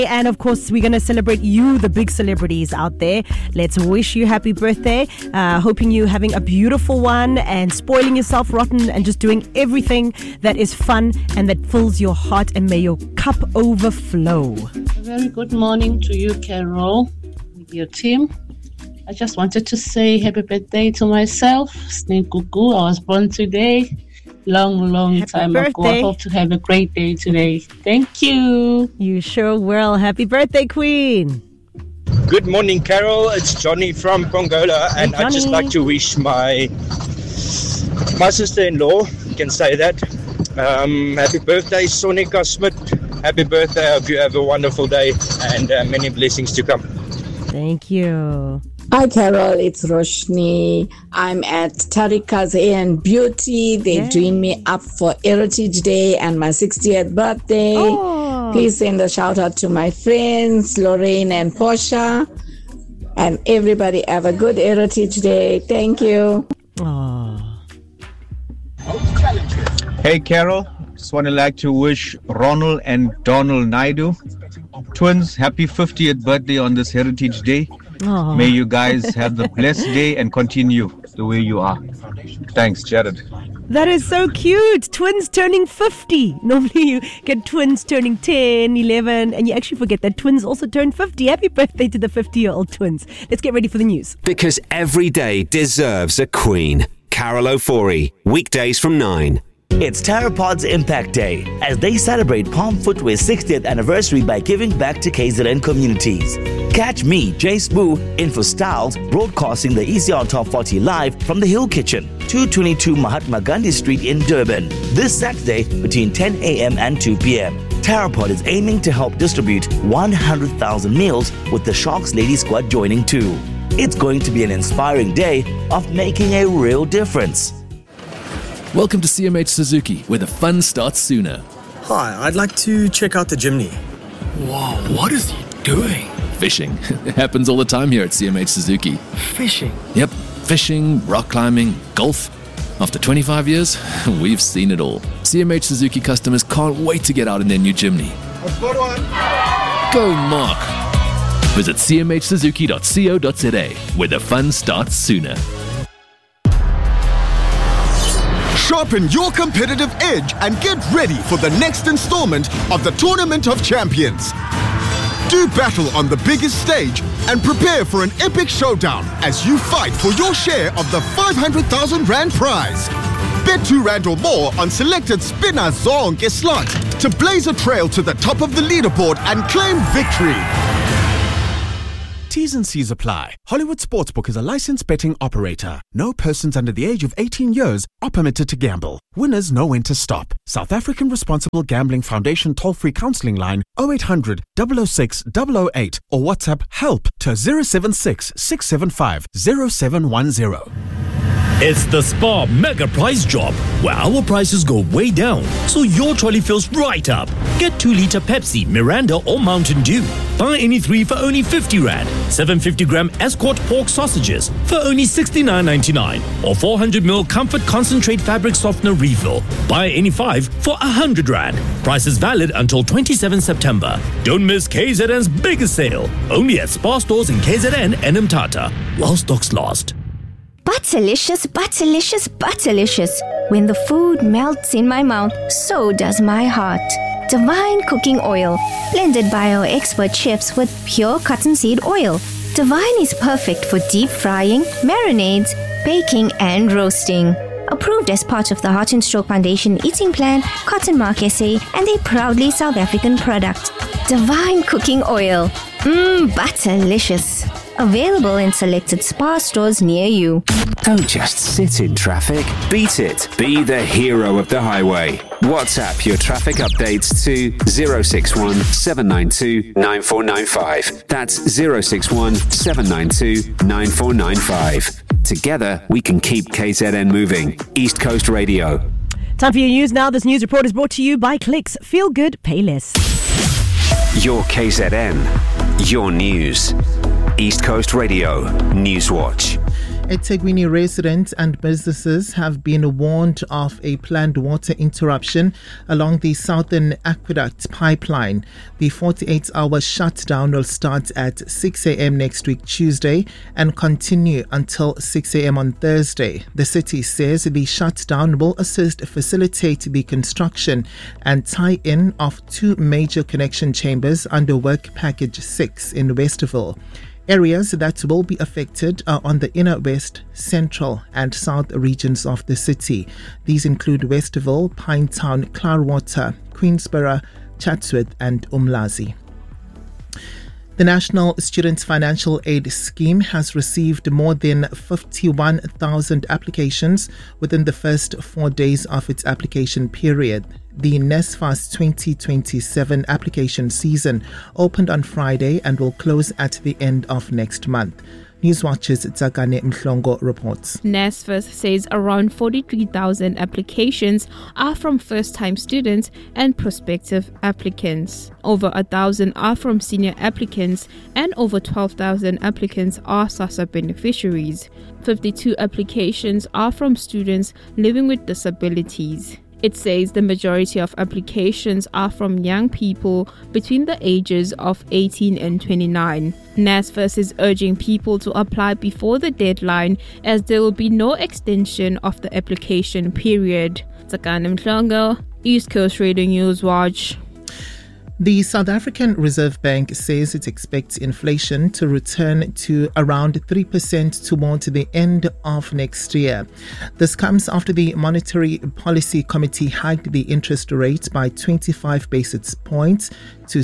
And of course, we're going to celebrate you, the big celebrities out there. Let's wish you happy birthday. Hoping you're having a beautiful one and spoiling yourself rotten and just doing everything that is fun and that fills your heart, and may your cup overflow. A very good morning to you, Carol, with your team. I just wanted to say happy birthday to myself, Snake Cuckoo. I was born today. Long happy time birthday. ago. I hope to have a great day today. Thank you. You sure will. Happy birthday, Queen. Good morning, Carol. It's Johnny from Pongola, and Hey, I'd just Johnny. like to wish my sister-in-law, you can say that, happy birthday, Sonika Smith. Happy birthday. I hope you have a wonderful day and many blessings to come. Thank you. Hi Carol, it's Roshni. I'm at Tarika's Hair and Beauty. They're doing me up for Heritage Day and my 60th birthday. Oh. Please send a shout out to my friends, Lorraine and Portia. And everybody have a good Heritage Day. Thank you. Oh. Hey Carol, just want to wish Ronald and Donald Naidu, twins, happy 50th birthday on this Heritage Day. Oh. May you guys have the blessed day and continue the way you are. Thanks, Jared. That is so cute. Twins turning 50. Normally you get twins turning 10, 11, and you actually forget that twins also turn 50. Happy birthday to the 50-year-old twins. Let's get ready for the news. Because every day deserves a queen. Carol O'Forey, weekdays from 9. It's Terrapod's Impact Day as they celebrate Palm Footwear's 60th anniversary by giving back to KZN communities. Catch me, Jay Spoo, in for Styles, broadcasting the ECR Top 40 live from the Hill Kitchen, 222 Mahatma Gandhi Street in Durban, this Saturday between 10 a.m. and 2 p.m. Terrapod is aiming to help distribute 100,000 meals with the Sharks Lady Squad joining too. It's going to be an inspiring day of making a real difference. Welcome to CMH Suzuki, where the fun starts sooner. Hi, I'd like to check out the Jimny. Whoa, what is he doing? Fishing. It happens all the time here at CMH Suzuki. Fishing? Yep, fishing, rock climbing, golf. After 25 years, we've seen it all. CMH Suzuki customers can't wait to get out in their new Jimny. I've got one. Go Mark! Visit cmhsuzuki.co.za, where the fun starts sooner. Sharpen your competitive edge and get ready for the next installment of the Tournament of Champions. Do battle on the biggest stage and prepare for an epic showdown as you fight for your share of the 500,000 Rand prize. Bet R2 or more on selected Spinner Zonke slots to blaze a trail to the top of the leaderboard and claim victory. T's and C's apply. Hollywood Sportsbook is a licensed betting operator. No persons under the age of 18 years are permitted to gamble. Winners know when to stop. South African Responsible Gambling Foundation toll-free counselling line 0800 006 008 or WhatsApp HELP to 076 675 0710. It's the Spar Mega Price Drop, where our prices go way down, so your trolley fills right up. Get 2-litre Pepsi, Miranda or Mountain Dew. Buy any 3 for only 50 Rand. 750-gram Escort pork sausages for only 69.99. Or 400ml Comfort Concentrate Fabric Softener refill. Buy any 5 for 100 Rand. Price is valid until 27 September. Don't miss KZN's biggest sale. Only at Spar stores in KZN and Mthatha. While stocks last. Butterlicious, butterlicious, butterlicious. When the food melts in my mouth, so does my heart. Divine Cooking Oil, blended by our expert chefs with pure cottonseed oil. Divine is perfect for deep frying, marinades, baking and roasting. Approved as part of the Heart and Stroke Foundation Eating Plan, Cotton Mark SA, and a proudly South African product. Divine Cooking Oil. Butterlicious. Available in selected Spar stores near you. Don't just sit in traffic. Beat it. Be the hero of the highway. WhatsApp your traffic updates to 061 792 9495. That's 061 792 9495. Together, we can keep KZN moving. East Coast Radio. Time for your news now. This news report is brought to you by Clicks. Feel good, pay less. Your KZN. Your news. East Coast Radio Newswatch. eThekwini residents and businesses have been warned of a planned water interruption along the Southern Aqueduct pipeline. The 48-hour shutdown will start at 6 a.m. next week Tuesday and continue until 6 a.m. on Thursday. The city says the shutdown will facilitate the construction and tie-in of 2 major connection chambers under Work Package 6 in Westerville. Areas that will be affected are on the inner west, central and south regions of the city. These include Westerville, Pinetown, Clarwater, Queensborough, Chatsworth and Umlazi. The National Student Financial Aid Scheme has received more than 51,000 applications within the first 4 days of its application period. The NSFAS 2027 application season opened on Friday and will close at the end of next month. Newswatch's Tsakane Mhlongo reports. NSFAS says around 43,000 applications are from first-time students and prospective applicants. Over 1,000 are from senior applicants and over 12,000 applicants are SASSA beneficiaries. 52 applications are from students living with disabilities. It says the majority of applications are from young people between the ages of 18 and 29. NSFAS is urging people to apply before the deadline as there will be no extension of the application period. Tsakane Mhlongo, East Coast Radio News Watch. The South African Reserve Bank says it expects inflation to return to around 3% towards the end of next year. This comes after the Monetary Policy Committee hiked the interest rate by 25 basis points to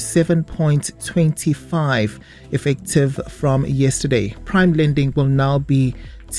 7.25 effective from yesterday. Prime lending will now be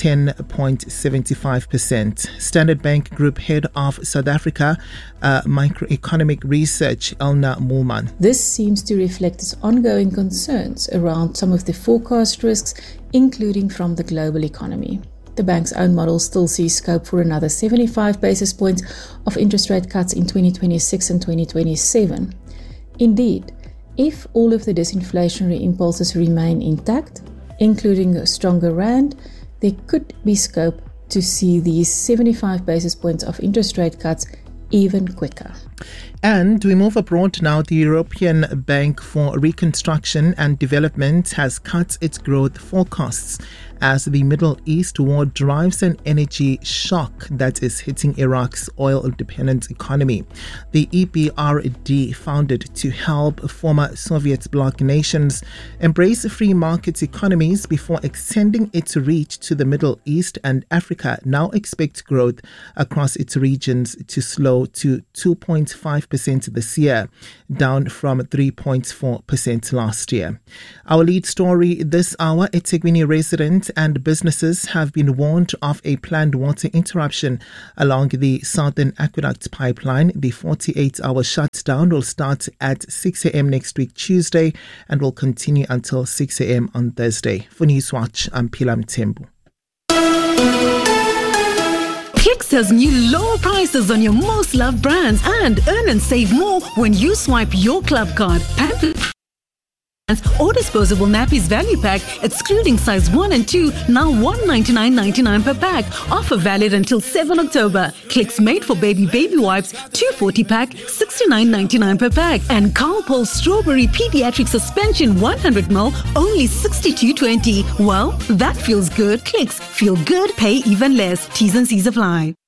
10.75%. Standard Bank Group Head of South Africa Microeconomic Research, Elna Moolman. This seems to reflect its ongoing concerns around some of the forecast risks, including from the global economy. The bank's own model still sees scope for another 75 basis points of interest rate cuts in 2026 and 2027. Indeed, if all of the disinflationary impulses remain intact, including a stronger rand, there could be scope to see these 75 basis points of interest rate cuts even quicker. And we move abroad now. The European Bank for Reconstruction and Development has cut its growth forecasts as the Middle East war drives an energy shock that is hitting Iraq's oil-dependent economy. The EBRD, founded to help former Soviet bloc nations embrace free market economies before extending its reach to the Middle East and Africa, now expects growth across its regions to slow to 2.5% this year, down from 3.4% last year. Our lead story this hour: eThekwini residents and businesses have been warned of a planned water interruption along the Southern Aqueduct pipeline. The 48-hour shutdown will start at 6 a.m. next week Tuesday and will continue until 6 a.m. on Thursday. For Newswatch, I'm Pilam Tembu. Clicks has new lower prices on your most loved brands and earn and save more when you swipe your club card. Or disposable nappies value pack, excluding size 1 and 2, now $199.99 per pack. Offer valid until 7 October. Clicks made for baby wipes, 240 pack, $69.99 per pack. And Carl Strawberry Pediatric Suspension 100ml, only $62.20. Well, that feels good. Clicks feel good, pay even less. T's and C's apply.